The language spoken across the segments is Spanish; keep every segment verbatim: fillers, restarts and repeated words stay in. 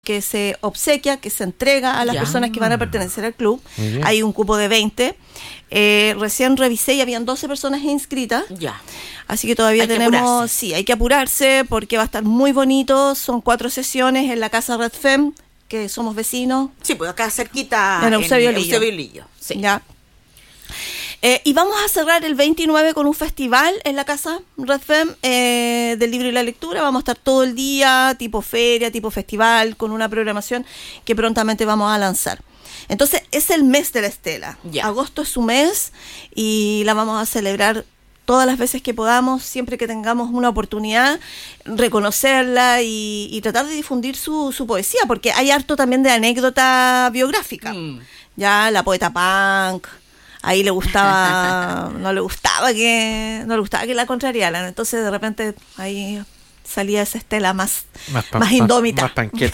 que se obsequia, que se entrega a las ya. personas que van a pertenecer al club. Hay un cupo de veinte. Eh, recién revisé y habían doce personas inscritas. Ya. Así que todavía Hay que tenemos, apurarse. sí, hay que apurarse porque va a estar muy bonito. Son cuatro sesiones en la Casa Red Fem, que somos vecinos. Sí, pues acá cerquita En Eusebio en Lillo. Eusebio Lillo. Sí. Ya. Eh, y vamos a cerrar el veintinueve con un festival en la Casa Red Fem eh, del libro y la lectura. Vamos a estar todo el día, tipo feria, tipo festival, con una programación que prontamente vamos a lanzar. Entonces, es el mes de la Estela. Ya. Agosto es su mes y la vamos a celebrar todas las veces que podamos, siempre que tengamos una oportunidad, reconocerla y, y tratar de difundir su, su poesía, porque hay harto también de anécdota biográfica. Mm. Ya, la poeta punk, ahí le gustaba, no le gustaba que, no le gustaba que la contrariaran, entonces de repente ahí salía esa Estela más, Más, pa- más indómita. Más, más panqueta.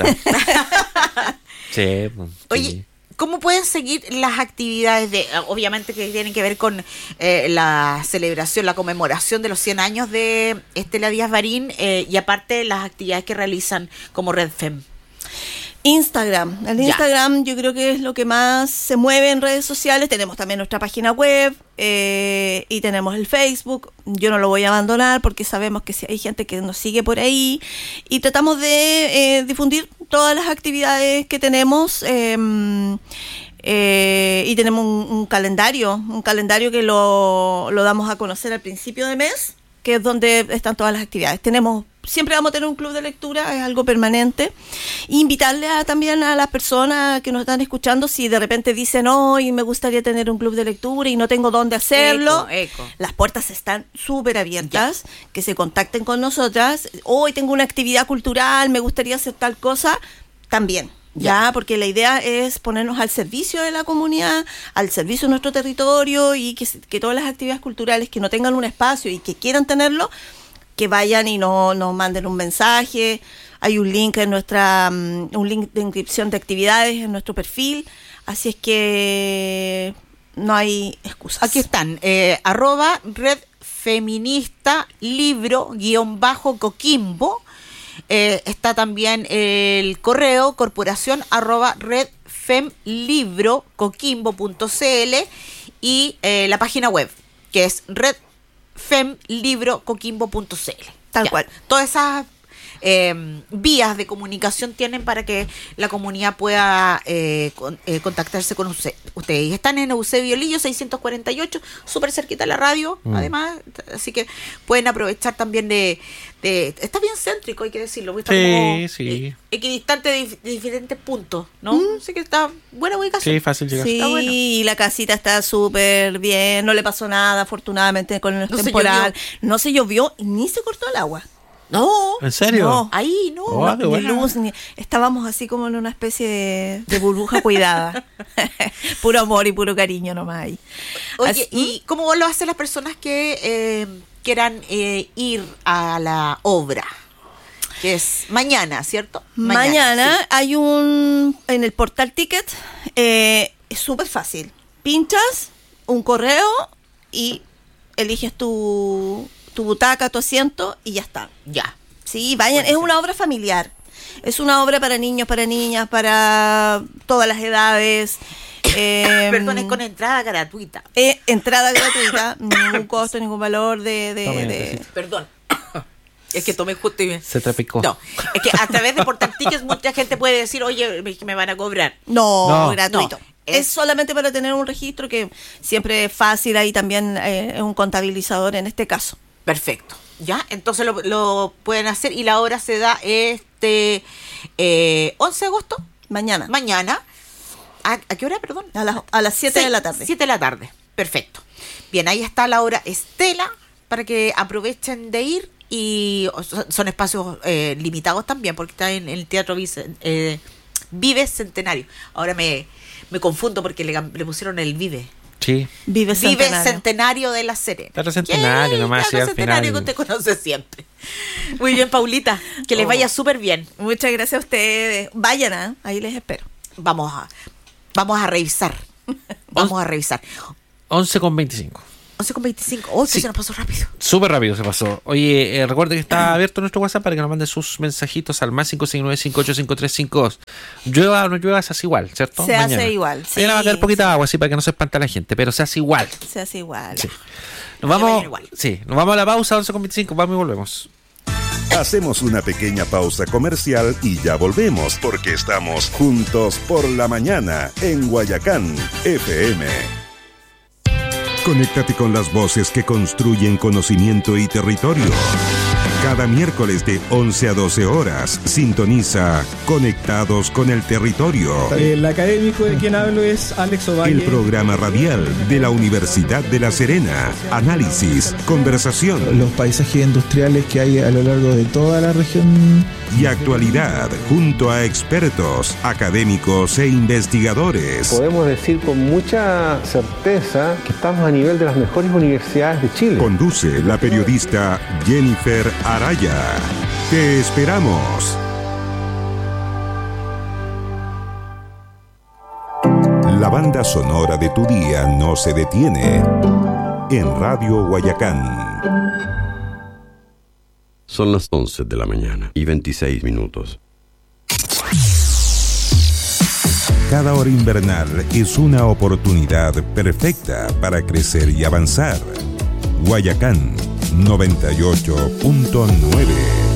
Sí, pues, Oye, sí. ¿cómo pueden seguir las actividades de, obviamente que tienen que ver con eh, la celebración, la conmemoración de los cien años de Estela Díaz Barín eh, y aparte las actividades que realizan como Red Fem? Instagram. El Ya. Instagram yo creo que es lo que más se mueve en redes sociales. Tenemos también nuestra página web eh, y tenemos el Facebook. Yo no lo voy a abandonar porque sabemos que si hay gente que nos sigue por ahí y tratamos de eh, difundir todas las actividades que tenemos. Eh, eh, y tenemos un, un calendario, un calendario que lo, lo damos a conocer al principio de mes, que es donde están todas las actividades. Tenemos, siempre vamos a tener un club de lectura, es algo permanente. Y invitarle a, también a las personas que nos están escuchando, si de repente dicen, hoy me gustaría tener un club de lectura y no tengo dónde hacerlo, Eco, eco. las puertas están súper abiertas, que se contacten con nosotras. Hoy tengo una actividad cultural, me gustaría hacer tal cosa, también. Ya, porque la idea es ponernos al servicio de la comunidad, al servicio de nuestro territorio y que, se- que todas las actividades culturales que no tengan un espacio y que quieran tenerlo, que vayan y no, nos manden un mensaje. Hay un link en nuestra, um, un link de inscripción de actividades en nuestro perfil, así es que no hay excusas. Aquí están, eh, arroba Red Feminista Libro guión bajo Coquimbo. Eh, está también el correo corporación arroba redfemlibro coquimbo punto cl y eh, la página web que es redfemlibro coquimbo punto cl. Tal Ya, cual. Todas esas eh, vías de comunicación tienen para que la comunidad pueda eh, con- eh, contactarse con usted- ustedes. Están en Eusebio Lillo seiscientos cuarenta y ocho, súper cerquita de la radio, Mm. además, así que pueden aprovechar también de, de- está bien céntrico, hay que decirlo, porque está Sí, como sí. eh, equidistante de, dif- de diferentes puntos, ¿no? Así que está buena ubicación. Sí, fácil llegar. Sí, Está bueno. y la casita está súper bien, no le pasó nada, afortunadamente, con el No se temporal. No se llovió y ni se cortó el agua. No, ¿En serio? No. ahí no. Oh, no, qué Ni bueno. luz, ni... Estábamos así como en una especie de, de burbuja cuidada. Puro amor y puro cariño nomás ahí. Oye, Así- ¿y cómo lo hacen las personas que eh, quieran eh, ir a la obra? Que es mañana, ¿cierto? Mañana, sí. hay un... En el portal Ticket, eh, es súper fácil. Pinchas un correo y eliges tu, tu butaca, tu asiento y ya está. Ya. Sí, vayan, Puede es ser. una obra familiar. Es una obra para niños, para niñas, para todas las edades. Eh, Perdón, es con entrada gratuita. eh, entrada gratuita, ningún costo, ningún valor de... de- Tome, de- necesito. Perdón. Es que tomé justo y me... Se te picó. No, es que a través de Portal Tickets mucha gente puede decir, oye, me, me van a cobrar. No, No. gratuito. No, es, es- solamente para tener un registro que siempre es fácil, ahí también eh, es un contabilizador en este caso. Perfecto. ¿Ya? Entonces lo, lo pueden hacer y la hora se da este eh, once de agosto, Mañana, mañana. ¿A, a qué hora, perdón? a las, a las siete de la tarde. siete de la tarde. Perfecto. Bien, ahí está la hora Estela para que aprovechen de ir y son, son espacios eh, limitados también porque está en el Teatro Vice, eh, Vive Centenario. Ahora me, me confundo porque le, le pusieron el Vive. Sí. Vive Vive Centenario. Centenario de la Serena. Teatro Centenario Yay, nomás, Teatro sí, al Centenario final. que usted conoce siempre. Muy bien, Paulita. Que les Oh. vaya súper bien. Muchas gracias a ustedes. Vayan, ¿ah? Ahí les espero. Vamos a, vamos a revisar. Vamos a revisar. once con veinticinco. once con veinticinco. Oh, Sí. se nos pasó rápido. Súper rápido se pasó. Oye, eh, recuerde que está abierto nuestro WhatsApp para que nos mande sus mensajitos al más cinco seis nueve cinco ocho cinco tres cinco dos. Llueva o no llueva, se hace igual, ¿cierto? Se Mañana. hace igual. Sí, Mañana va a caer poquita agua, así para que no se espante la gente, pero se hace igual. Se hace igual. Sí. Nos vamos, mañana igual. sí, nos vamos a la pausa, once con veinticinco, vamos y volvemos. Hacemos una pequeña pausa comercial y ya volvemos porque estamos juntos por la mañana en Guayacán F M. Conéctate con las voces que construyen conocimiento y territorio. Cada miércoles de once a doce horas, sintoniza Conectados con el Territorio. El académico de quien hablo es Alex Ovalle. El programa radial de la Universidad de La Serena. Análisis, conversación Los paisajes industriales que hay a lo largo de toda la región. y actualidad junto a expertos, académicos e investigadores. Podemos decir con mucha certeza que estamos a nivel de las mejores universidades de Chile. Conduce la periodista Jennifer Araya. Te esperamos. La banda sonora de tu día no se detiene en Radio Guayacán. Son las once de la mañana y veintiséis minutos. Cada hora invernal es una oportunidad perfecta para crecer y avanzar. Guayacán noventa y ocho punto nueve.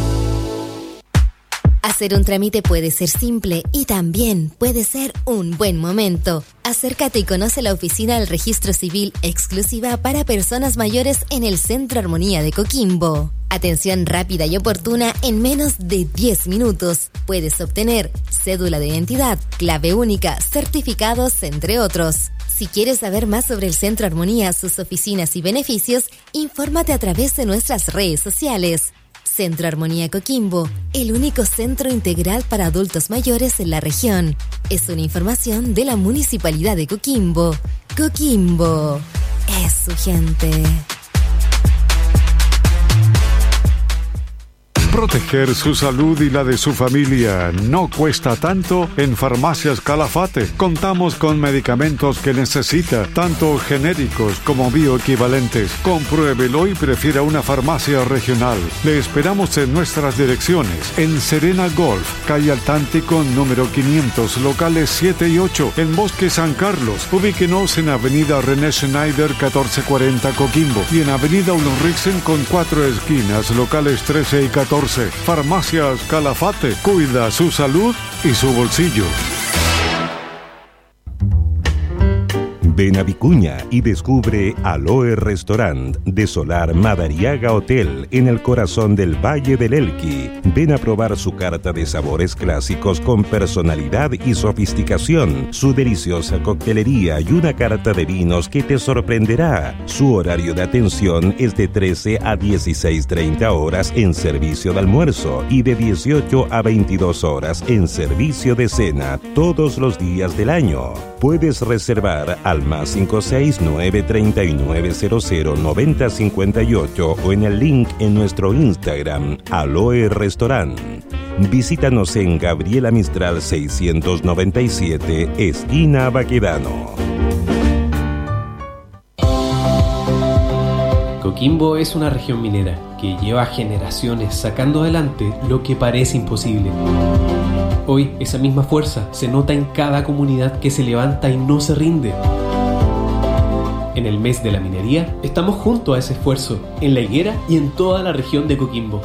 Hacer un trámite puede ser simple y también puede ser un buen momento. Acércate y conoce la oficina del Registro Civil exclusiva para personas mayores en el Centro Armonía de Coquimbo. Atención rápida y oportuna en menos de diez minutos. Puedes obtener cédula de identidad, clave única, certificados, entre otros. Si quieres saber más sobre el Centro Armonía, sus oficinas y beneficios, infórmate a través de nuestras redes sociales. Centro Armonía Coquimbo, el único centro integral para adultos mayores en la región. Es una información de la Municipalidad de Coquimbo. Coquimbo es su gente. Proteger su salud y la de su familia no cuesta tanto en Farmacias Calafate. Contamos con medicamentos que necesita, tanto genéricos como bioequivalentes. Compruébelo y prefiera una farmacia regional. Le esperamos en nuestras direcciones. En Serena Golf, calle Altántico, número quinientos, locales siete y ocho. En Bosque San Carlos, ubíquenos en Avenida René Schneider, catorce cuarenta Coquimbo. Y en Avenida Ulriksen con cuatro esquinas, locales trece y catorce. Farmacias Calafate, cuida su salud y su bolsillo. Ven a Vicuña y descubre Aloe Restaurant de Solar Madariaga Hotel en el corazón del Valle del Elqui. Ven a probar su carta de sabores clásicos con personalidad y sofisticación, su deliciosa coctelería y una carta de vinos que te sorprenderá. Su horario de atención es de trece a dieciséis treinta horas en servicio de almuerzo y de dieciocho a veintidós horas en servicio de cena todos los días del año. Puedes reservar al más cinco seis nueve tres nueve cero cero nueve cero cinco ocho o en el link en nuestro Instagram, Aloe Restaurant. Visítanos en Gabriela Mistral seiscientos noventa y siete, esquina Baquedano. Coquimbo es una región minera que lleva generaciones sacando adelante lo que parece imposible. Hoy esa misma fuerza se nota en cada comunidad que se levanta y no se rinde. En el mes de la minería estamos junto a ese esfuerzo, en La Higuera y en toda la región de Coquimbo.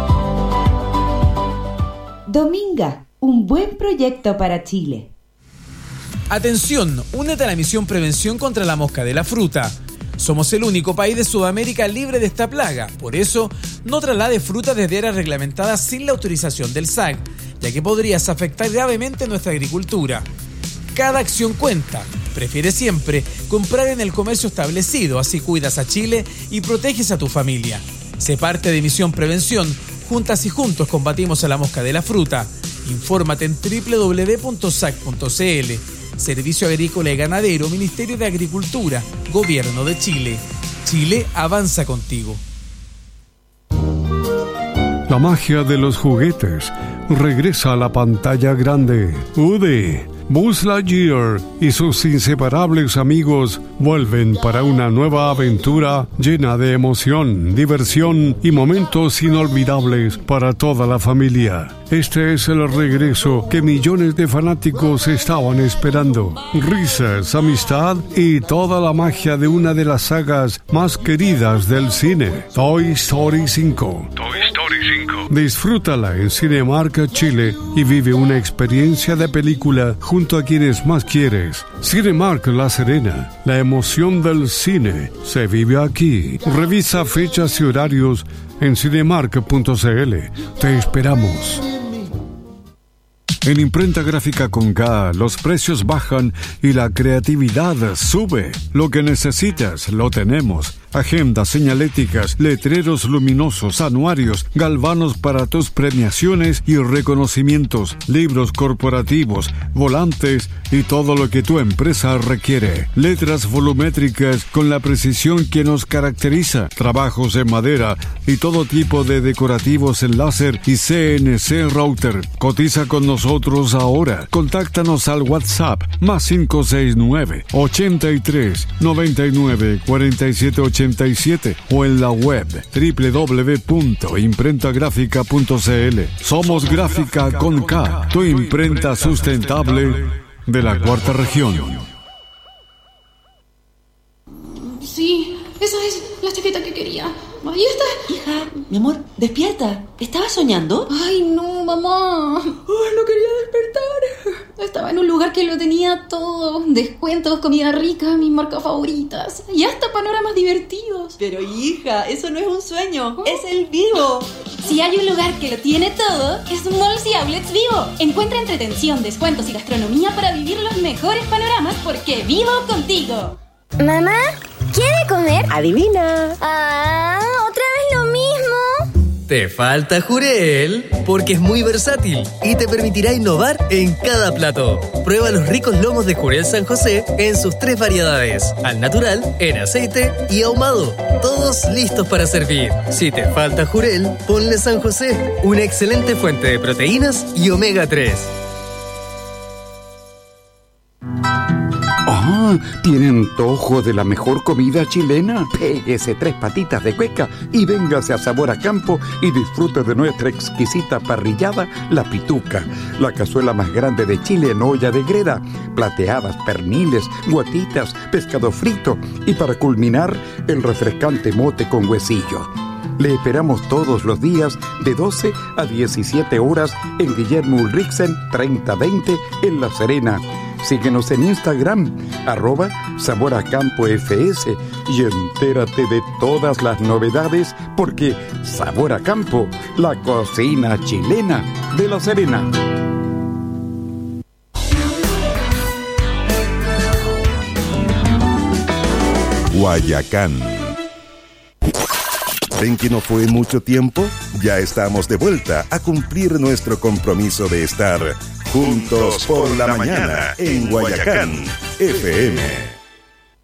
Dominga, un buen proyecto para Chile. Atención, únete a la misión Prevención contra la Mosca de la Fruta. Somos el único país de Sudamérica libre de esta plaga. Por eso, no traslade fruta desde áreas reglamentadas sin la autorización del S A C, ya que podrías afectar gravemente nuestra agricultura. Cada acción cuenta. Prefiere siempre comprar en el comercio establecido, así cuidas a Chile y proteges a tu familia. Sé parte de Misión Prevención. Juntas y juntos combatimos a la mosca de la fruta. Infórmate en doble u doble u doble u punto sac punto c l. Servicio Agrícola y Ganadero, Ministerio de Agricultura, Gobierno de Chile. Chile avanza contigo. La magia de los juguetes regresa a la pantalla grande. U D E, Buzz Lightyear y sus inseparables amigos vuelven para una nueva aventura llena de emoción, diversión y momentos inolvidables para toda la familia. Este es el regreso que millones de fanáticos estaban esperando. Risas, amistad y toda la magia de una de las sagas más queridas del cine, Toy Story cinco. Toy Story cinco. Disfrútala en Cinemark Chile y vive una experiencia de película junto a quienes más quieres. Cinemark La Serena, la emoción del cine se vive aquí. Revisa fechas y horarios en cinemark punto c l. Te esperamos. En Imprenta Gráfica con K, los precios bajan y la creatividad sube. Lo que necesitas, lo tenemos. Agendas señaléticas, letreros luminosos, anuarios, galvanos para tus premiaciones y reconocimientos, libros corporativos, volantes y todo lo que tu empresa requiere. Letras volumétricas con la precisión que nos caracteriza, trabajos en madera y todo tipo de decorativos en láser y C N C router. Cotiza con nosotros ahora. Contáctanos al WhatsApp más cinco seis nueve, ochenta y tres, noventa y nueve, cuarenta y siete ochenta y siete o en la web doble u doble u doble u punto imprenta gráfica punto c l. Somos Gráfica con K, tu imprenta sustentable de la cuarta región. Sí, esa es la chaqueta que quería. Ahí está. Hija, mi amor, despierta. ¿Estabas soñando? Ay, no, mamá. Ay, no quería despertar. Estaba en un lugar que lo tenía todo. Descuentos, comida rica, mis marcas favoritas. Y hasta panoramas divertidos. Pero hija, eso no es un sueño. ¿Oh? Es el Vivo. Si hay un lugar que lo tiene todo, es Malls y Outlets Vivo. Encuentra entretención, descuentos y gastronomía para vivir los mejores panoramas porque vivo contigo. Mamá, ¿quiere comer? Adivina. Ah, ¿otra vez lo mismo? Te falta Jurel, porque es muy versátil y te permitirá innovar en cada plato. Prueba los ricos lomos de Jurel San José en sus tres variedades: al natural, en aceite y ahumado. Todos listos para servir. Si te falta Jurel, ponle San José, una excelente fuente de proteínas y omega tres. Ah, ¿tiene antojo de la mejor comida chilena? Péguese tres patitas de cueca y véngase a Sabor a Campo y disfrute de nuestra exquisita parrillada, La Pituca, la cazuela más grande de Chile en olla de greda, plateadas, perniles, guatitas, pescado frito y para culminar, el refrescante mote con huesillo. Le esperamos todos los días de doce a diecisiete horas en Guillermo Ulrichsen treinta veinte en La Serena. Síguenos en Instagram, arroba Sabor a Campo F S y entérate de todas las novedades porque Sabor a Campo, la cocina chilena de La Serena. Guayacán. ¿Ven que no fue mucho tiempo? Ya estamos de vuelta a cumplir nuestro compromiso de estar juntos por la mañana en Guayacán F M.